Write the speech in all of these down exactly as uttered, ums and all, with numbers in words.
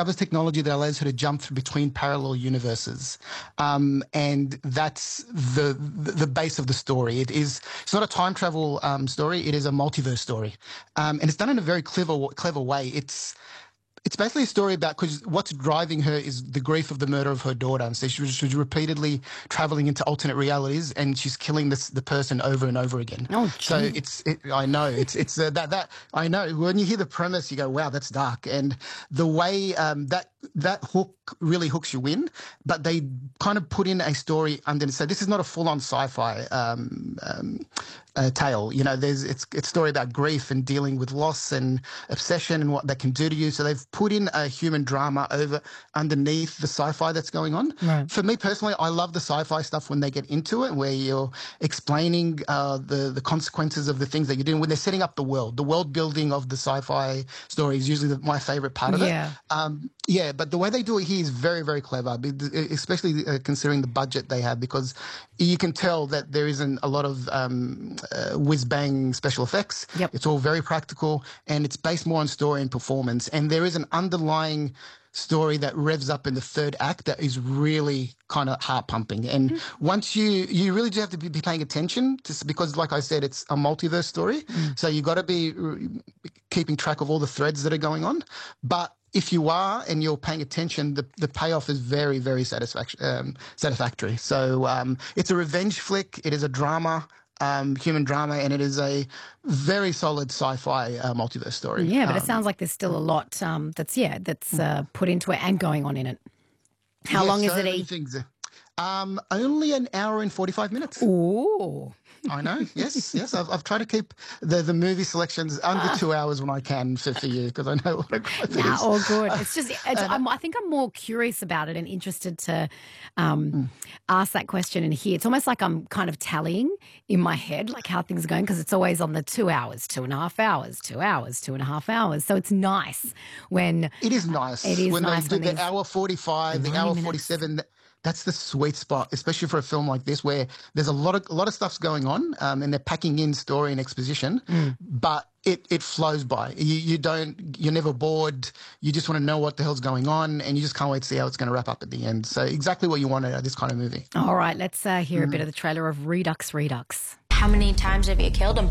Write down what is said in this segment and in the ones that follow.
discovers technology that allows her to jump through between parallel universes. Um, and that's the, the the base of the story. It is, it's not a time travel um, story. It is a multiverse story. Um, and it's done in a very clever, clever way. It's, It's basically a story about, because what's driving her is the grief of the murder of her daughter. And so she was, she was repeatedly traveling into alternate realities, and she's killing this the person over and over again. Oh, so it's it, I know it's it's uh, that that I know when you hear the premise, you go, wow, that's dark. And the way um, that that hook really hooks you in, but they kind of put in a story underneath. So this is not a full on sci-fi um, um, uh, tale. You know, there's it's it's a story about grief and dealing with loss and obsession and what that can do to you. So they've put in a human drama over underneath the sci-fi that's going on. Right. For me personally, I love the sci-fi stuff when they get into it, where you're explaining uh, the the consequences of the things that you're doing when they're setting up the world. The world building of the sci-fi story is usually the, my favorite part of Yeah. it. Um, yeah, but the way they do it here is very, very clever, especially uh, considering the budget they have, because you can tell that there isn't a lot of um, uh, whiz-bang special effects. Yep. It's all very practical, and it's based more on story and performance. And there is an underlying story that revs up in the third act that is really kind of heart pumping. And mm-hmm. once you, you really do have to be, be paying attention to, because like I said, it's a multiverse story. Mm. So you got to be keeping track of all the threads that are going on. But if you are and you're paying attention, the, the payoff is very, very satisfaction, um, satisfactory. So um, it's a revenge flick. It is a drama. Um, human drama, and it is a very solid sci-fi uh, multiverse story. Yeah, but um, it sounds like there's still a lot um, that's, yeah, that's uh, put into it and going on in it. How yes, long is so it? Many things. Um, only an hour and forty-five minutes. Ooh. I know. Yes, yes. I've, I've tried to keep the, the movie selections under Ah. two hours when I can for, for you, because I know what a gripe it Nah, is. all good. It's just, it's, I'm, I think I'm more curious about it and interested to um, mm. ask that question and hear. It's almost like I'm kind of tallying in my head, like how things are going, because it's always on the two hours, two and a half hours, two hours, two and a half hours. So it's nice when it is nice. It is when nice they do when the hour forty-five, the hour minutes. forty-seven. That's the sweet spot, especially for a film like this, where there's a lot of a lot of stuff's going on, um, and they're packing in story and exposition, mm. but it it flows by. You, you don't, you're never bored. You just want to know what the hell's going on, and you just can't wait to see how it's going to wrap up at the end. So exactly what you want out of this kind of movie. All right, let's uh, hear mm. a bit of the trailer of Redux Redux. How many times have you killed him?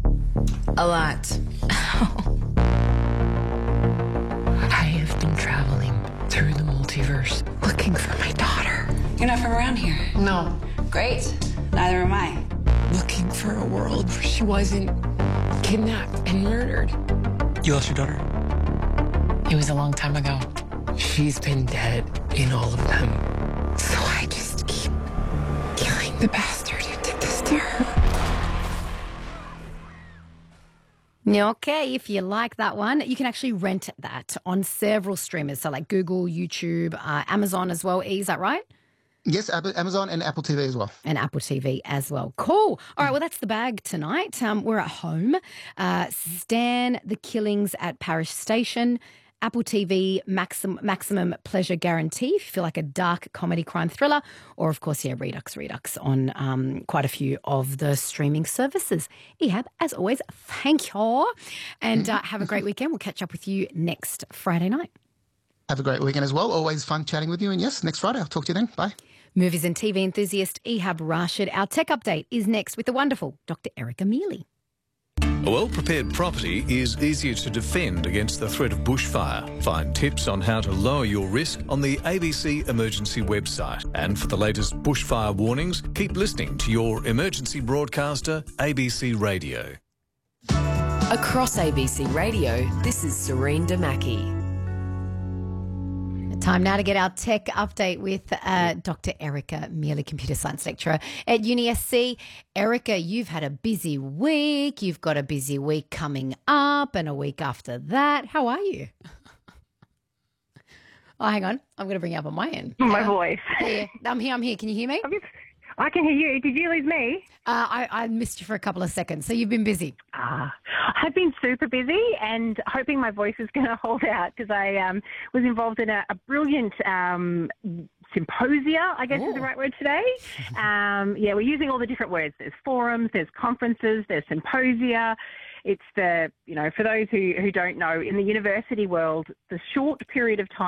A lot. I have been traveling through the multiverse looking for my daughter. You're not from around here? No. Great. Neither am I. Looking for a world where she wasn't kidnapped and murdered. You lost your daughter? It was a long time ago. She's been dead in all of them. So I just keep killing the bastard who did this to her. Okay, if you like that one, you can actually rent that on several streamers, so like Google, YouTube, uh, Amazon as well. E, is that right? Yes, Amazon and Apple T V as well. And Apple T V as well. Cool. All right, well, that's the bag tonight. Um, we're at home. Uh, Stan the Killings at Parish Station. Apple T V maximum, maximum Pleasure Guarantee if you feel like a dark comedy crime thriller, or of course, yeah, Redux Redux on um, quite a few of the streaming services. Ehab, as always, thank you, and uh, have a great weekend. We'll catch up with you next Friday night. Have a great weekend as well. Always fun chatting with you, and yes, next Friday. I'll talk to you then. Bye. Movies and T V enthusiast Ehab Rashid. Our tech update is next with the wonderful Doctor Erica Mealy. A well-prepared property is easier to defend against the threat of bushfire. Find tips on how to lower your risk on the A B C Emergency website. And for the latest bushfire warnings, keep listening to your emergency broadcaster, A B C Radio. Across A B C Radio, this is Serene Damaki. Time now to get our tech update with uh, Doctor Erica Mealy, computer science lecturer at Uni S C. Erica, you've had a busy week. You've got a busy week coming up and a week after that. How are you? Oh, hang on. I'm going to bring you up on my end. My voice. Yeah, I'm here. I'm here. Can you hear me? I can hear you. Did you lose me? Uh, I, I missed you for a couple of seconds. So you've been busy. Ah, I've been super busy and hoping my voice is going to hold out because I um, was involved in a, a brilliant um, symposia, I guess Ooh. is the right word today. Um, yeah, we're using all the different words. There's forums, there's conferences, there's symposia. It's the, you know, for those who, who don't know, in the university world, the short period of time